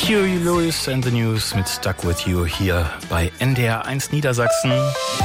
Huey Lewis and the News mit Stuck With You hier bei NDR1 Niedersachsen.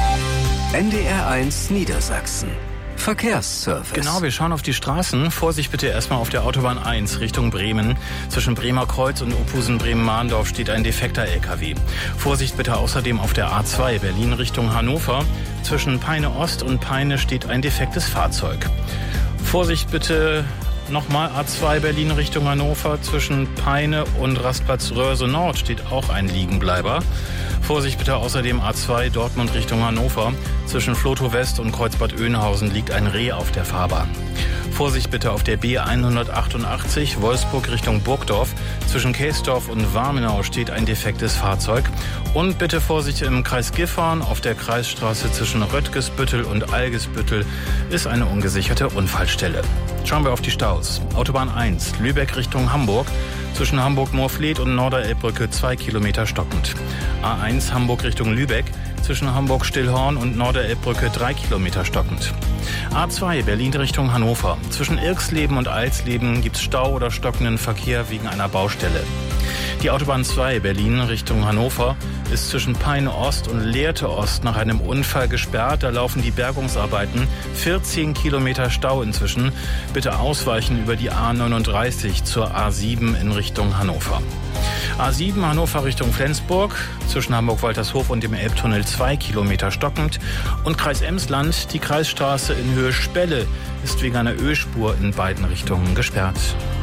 NDR1 Niedersachsen. Verkehrsservice. Genau, wir schauen auf die Straßen. Vorsicht bitte erstmal auf der Autobahn 1 Richtung Bremen. Zwischen Bremer Kreuz und Opusen-Bremen-Mahndorf steht ein defekter LKW. Vorsicht bitte außerdem auf der A2 Berlin Richtung Hannover. Zwischen Peine Ost und Peine steht ein defektes Fahrzeug. Vorsicht bitte nochmal A2 Berlin Richtung Hannover. Zwischen Peine und Rastplatz Röhrse Nord steht auch ein Liegenbleiber. Vorsicht bitte außerdem A2 Dortmund Richtung Hannover. Zwischen Flotow West und Kreuzbad Oeynhausen liegt ein Reh auf der Fahrbahn. Vorsicht bitte auf der B188 Wolfsburg Richtung Burgdorf. Zwischen Käsdorf und Warmenau steht ein defektes Fahrzeug. Und bitte Vorsicht im Kreis Gifhorn. Auf der Kreisstraße zwischen Röttgesbüttel und Algesbüttel ist eine ungesicherte Unfallstelle. Schauen wir auf die Staus. Autobahn 1 Lübeck Richtung Hamburg. Zwischen Hamburg-Moorfleet und Norderelbbrücke 2 Kilometer stockend. A1 Hamburg Richtung Lübeck. Zwischen Hamburg-Stillhorn und Norderelbbrücke 3 Kilometer stockend. A2 Berlin Richtung Hannover. Zwischen Irxleben und Alsleben gibt es Stau oder stockenden Verkehr wegen einer Baustelle. Die Autobahn 2 Berlin Richtung Hannover ist zwischen Peine Ost und Lehrte Ost nach einem Unfall gesperrt. Da laufen die Bergungsarbeiten. 14 Kilometer Stau inzwischen. Bitte ausweichen über die A39 zur A7 in Richtung Hannover. A7 Hannover Richtung Flensburg, zwischen Hamburg-Waltershof und dem Elbtunnel 2 Kilometer stockend. Und Kreis Emsland, die Kreisstraße in Höhe Spelle ist wegen einer Ölspur in beiden Richtungen gesperrt.